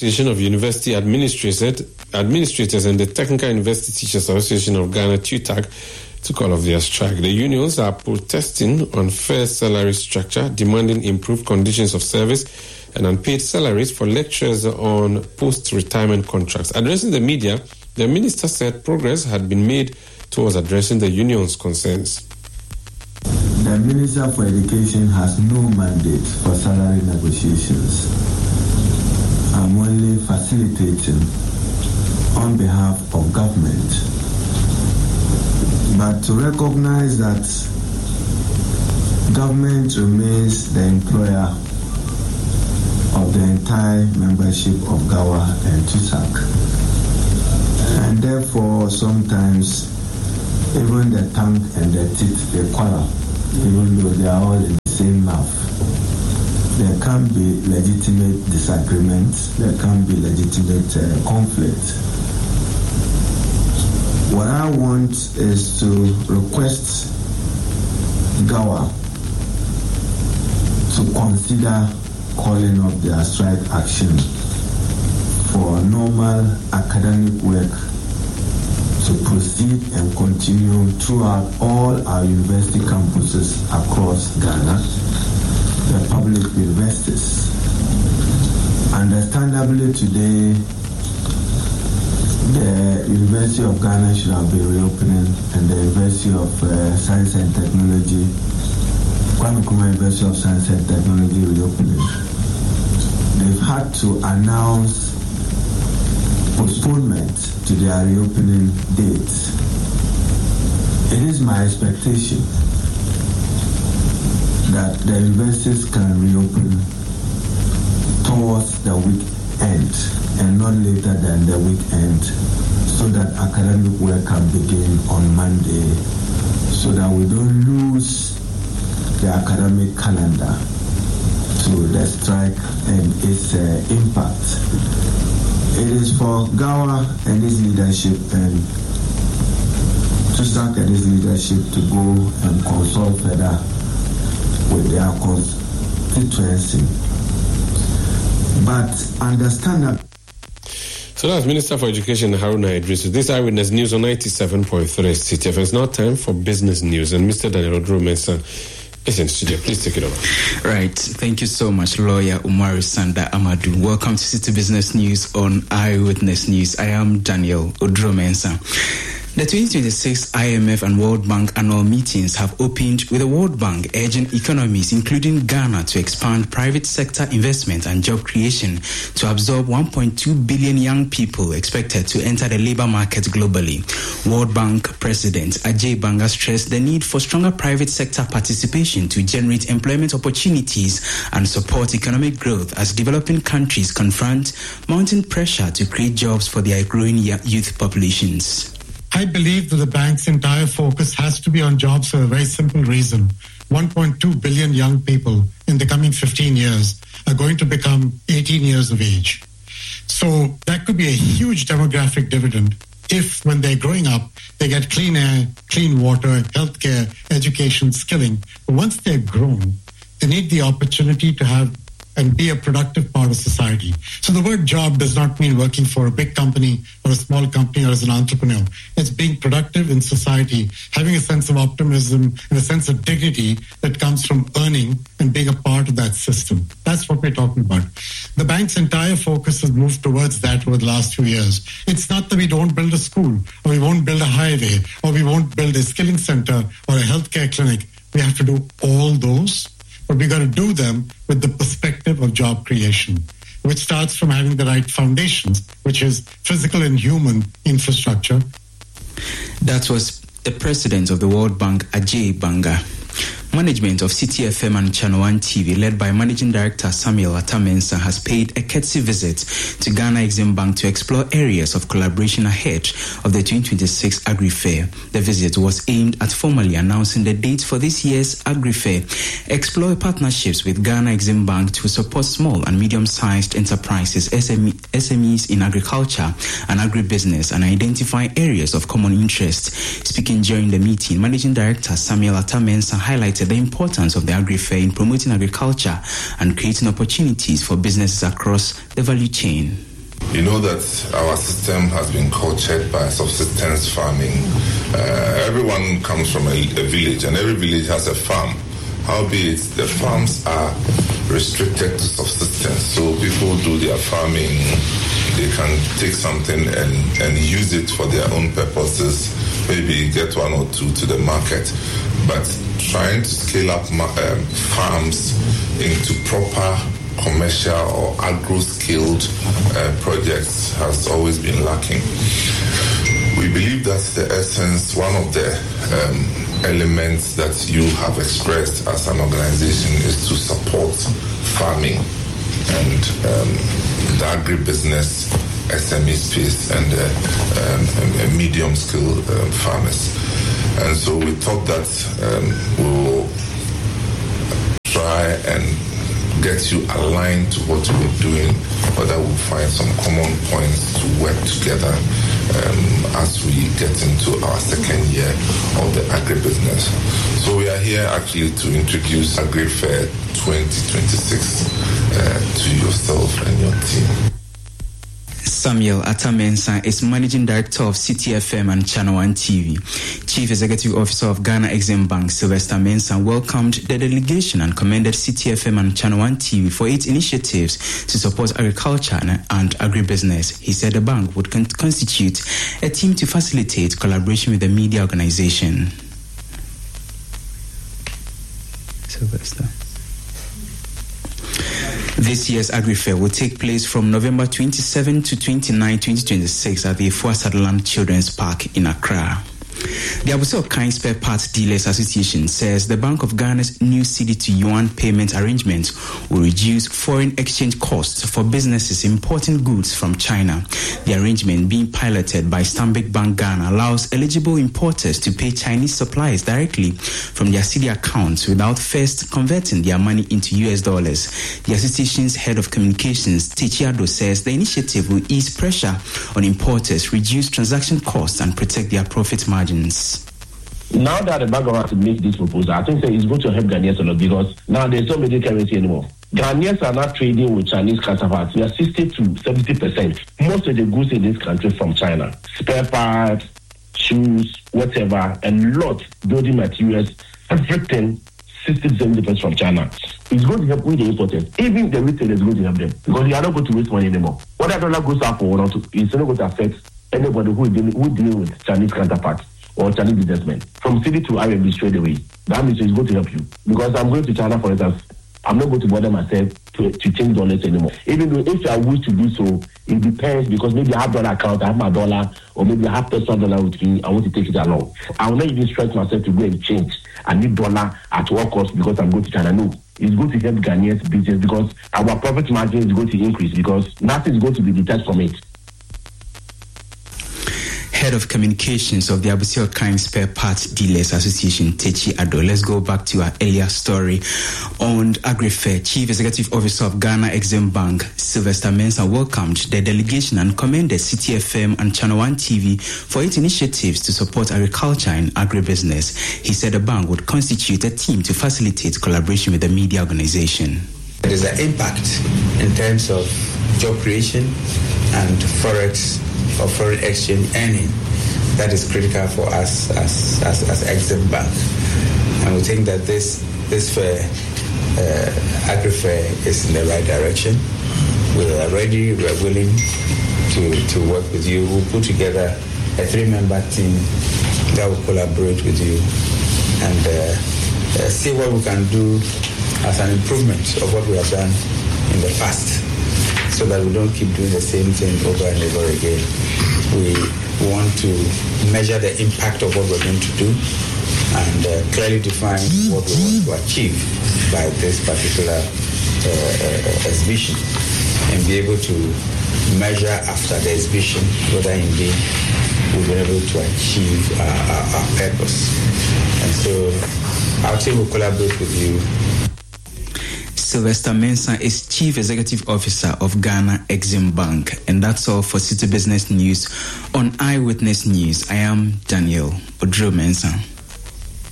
Association of University Administrators and the Technical University Teachers Association of Ghana, TUTAG, took all of their strike. The unions are protesting on fair salary structure, demanding improved conditions of service and unpaid salaries for lecturers on post-retirement contracts. Addressing the media, the minister said progress had been made towards addressing the union's concerns. The Minister for Education has no mandate for salary negotiations. I'm only facilitating on behalf of government. But to recognize that government remains the employer of the entire membership of GAWA and TUSAC. And therefore, sometimes even the tongue and the teeth, they quarrel, even though they are all in the same mouth. There can be legitimate disagreements, there can be legitimate conflict. What I want is to request GAWA to consider calling off their strike action for normal academic work to proceed and continue throughout all our university campuses across Ghana, the public universities. Understandably today, the University of Ghana should have been reopening, and the University of Science and Technology, Kwame Nkrumah University of Science and Technology reopening. They've had to announce postponement to their reopening dates. It is my expectation that the universities can reopen towards the weekend and not later than the weekend, so that academic work can begin on Monday, so that we don't lose the academic calendar to the strike and its impact. It is for GAWA and its leadership and TUSAC and its leadership to go and consult further with their constituency. But understand that. So that's Minister for Education Haruna Idrisu. This Eyewitness News on 97.3 CTF. It's now time for business news, and Mr. Daniel Odro-Mensah is in studio. Please take it over. Right. Thank you so much, Lawyer Umaru Sanda Amadou. Welcome to City Business News on Eyewitness News. I am Daniel Odro-Mensah. The 2026 IMF and World Bank annual meetings have opened with the World Bank urging economies, including Ghana, to expand private sector investment and job creation to absorb 1.2 billion young people expected to enter the labor market globally. World Bank President Ajay Banga stressed the need for stronger private sector participation to generate employment opportunities and support economic growth as developing countries confront mounting pressure to create jobs for their growing youth populations. I believe that the bank's entire focus has to be on jobs for a very simple reason. 1.2 billion young people in the coming 15 years are going to become 18 years of age. So that could be a huge demographic dividend if, when they're growing up, they get clean air, clean water, healthcare, education, skilling. But once they're grown, they need the opportunity to have and be a productive part of society. So the word job does not mean working for a big company or a small company or as an entrepreneur. It's being productive in society, having a sense of optimism and a sense of dignity that comes from earning and being a part of that system. That's what we're talking about. The bank's entire focus has moved towards that over the last few years. It's not that we don't build a school, or we won't build a highway, or we won't build a skilling center or a healthcare clinic. We have to do all those, but we got to do them with the perspective of job creation, which starts from having the right foundations, which is physical and human infrastructure. That was the president of the World Bank, Ajay Banga. Management of City FM and Channel One TV, led by Managing Director Samuel Atta-Mensah, has paid a courtesy visit to Ghana Exim Bank to explore areas of collaboration ahead of the 2026 Agri-Fair. The visit was aimed at formally announcing the date for this year's Agri-Fair, explore partnerships with Ghana Exim Bank to support small and medium-sized enterprises, SMEs in agriculture and agribusiness, and identify areas of common interest. Speaking during the meeting, Managing Director Samuel Atta-Mensah highlighted the importance of the Agri-Fair in promoting agriculture and creating opportunities for businesses across the value chain. You know that our system has been cultured by subsistence farming. Everyone comes from a village, and every village has a farm. Howbeit, the farms are restricted to subsistence. So people do their farming, they can take something and use it for their own purposes, maybe get one or two to the market. But trying to scale up farms into proper commercial or agro-scaled projects has always been lacking. We believe that the essence, one of the elements that you have expressed as an organization is to support farming and the agribusiness, SME space, and medium-scale farmers. And so we thought that we will try and get you aligned to what we're doing, whether we'll find some common points to work together as we get into our second year of the agribusiness. So we are here actually to introduce AgriFair 2026 to yourself and your team. Samuel Atamensa is Managing Director of City FM and Channel One TV. Chief Executive Officer of Ghana Exim Bank, Sylvester Mensah, welcomed the delegation and commended City FM and Channel One TV for its initiatives to support agriculture and agribusiness. He said the bank would constitute a team to facilitate collaboration with the media organization. Sylvester. This year's AgriFair will take place from November 27 to 29, 2026 at the Afua Sutherland Children's Park in Accra. The Abusua Spare Parts Dealers Association says the Bank of Ghana's new cedi to yuan payment arrangement will reduce foreign exchange costs for businesses importing goods from China. The arrangement, being piloted by Stanbic Bank Ghana, allows eligible importers to pay Chinese suppliers directly from their cedi accounts without first converting their money into US dollars. The association's head of communications, Techi Ado, says the initiative will ease pressure on importers, reduce transaction costs, and protect their profit margins. Now that the bank has to make this proposal, I think it's going to help Ghanaians a lot because now there's no major currency anymore. Ghanaians are not trading with Chinese counterparts. We are 60 to 70%. Most of the goods in this country from China, spare parts, shoes, whatever, and lot building materials, everything 60 to 70% from China. It's going to help with the importers. Even the retailers is going to help them because they are not going to waste money anymore. What that dollar goes up or not, it's not going to affect anybody who is dealing with Chinese counterparts or Chinese businessmen. From cedi to RMB straight away. That means it's going to help you. Because I'm going to China, for instance, I'm not going to bother myself to change dollars anymore. Even though if I wish to do so, it depends because maybe I have dollar account, I have my dollar, or maybe I have personal dollar with me, I want to take it along. I will not even stress myself to go and change. I need dollar at all costs because I'm going to China. No. It's going to help Ghanaians business because our profit margin is going to increase because nothing is going to be detached from it. Head of Communications of the Abusua Spare Parts Dealers Association, Techi Ado. Let's go back to our earlier story on AgriFair. Chief Executive Officer of Ghana Exim Bank, Sylvester Mensah, welcomed the delegation and commended City FM and Channel One TV for its initiatives to support agriculture and agribusiness. He said the bank would constitute a team to facilitate collaboration with the media organization. There is an impact in terms of job creation and forex or foreign exchange earning that is critical for us as Exim Bank. And we think that this fair, AgriFair, is in the right direction. We are ready, we are willing to work with you. We'll put together a 3-member team that will collaborate with you and see what we can do as an improvement of what we have done in the past, so that we don't keep doing the same thing over and over again. We want to measure the impact of what we're going to do and clearly define what we want to achieve by this particular exhibition, and be able to measure after the exhibition whether indeed we've been able to achieve our purpose. And so our team will collaborate with you. Sylvester Mensah is Chief Executive Officer of Ghana Exim Bank. And that's all for City Business News on Eyewitness News. I am Daniel Odro Mensah.